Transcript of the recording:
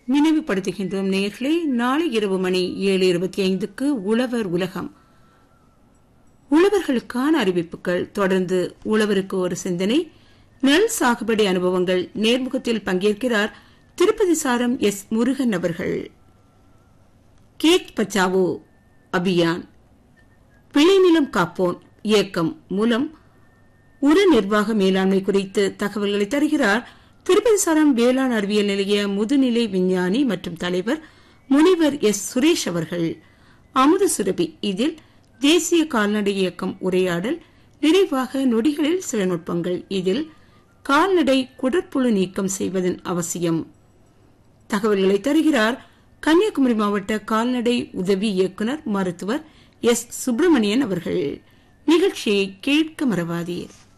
நினைவுபடுத்துகின்றோம் நேயர்களே, நாளை இரவு மணி 7:25க்கு உழவர் உலகம். உழவர்களுக்கான அறிவிப்புகள், தொடர்ந்து உழவருக்கு ஒரு சிந்தனை, நெல் சாகுபடி அனுபவங்கள், நேர்முகத்தில் பங்கேற்கிறார் திருப்பதி சாரம் எஸ். முருகன் அவர்கள். கேத் பச்சாவோ அபியான், விளைநிலம் காப்போன் இயக்கம் மூலம் உர நிர்வாக மேலாண்மை குறித்து தகவல்களை தருகிறார் திருப்பதி சாரம் வேளாண் அறிவியல் நிலைய முதுநிலை விஞ்ஞானி மற்றும் தலைவர் முனைவர் எஸ். சுரேஷ் அவர்கள். அமுத சுரபி, இதில் தேசிய கால்நடை இயக்கம் உரையாடல், நிறைவாக நொடிகளில் சில நுட்பங்கள், இதில் கால்நடை குடற்புழு நீக்கம் செய்வதன் அவசியம். தகவல்களை தருகிறார் கன்னியாகுமரி மாவட்ட கால்நடை உதவி இயக்குனர் மருத்துவர் எஸ். சுப்பிரமணியன் அவர்கள். நிகழ்ச்சியை கேட்க மறவாதீர்.